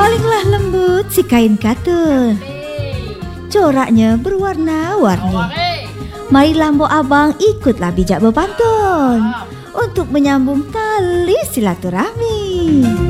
Palinglah lembut si kain katun, coraknya berwarna-warni. Marilah mbok abang ikutlah bijak bepantun untuk menyambung tali silaturahmi.